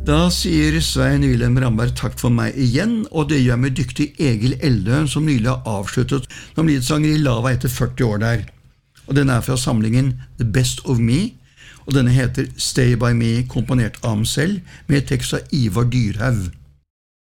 Da sier Svein Wilhelm Ramberg takk for meg igjen, og det gjør meg dyktig Egil Eldøen, som nylig har avsluttet som lidsanger i Lava etter 40 år der. Og den fra samlingen The Best of Me, og denne heter Stay By Me, komponert av ham selv, med tekst av Ivar Dyrhaug.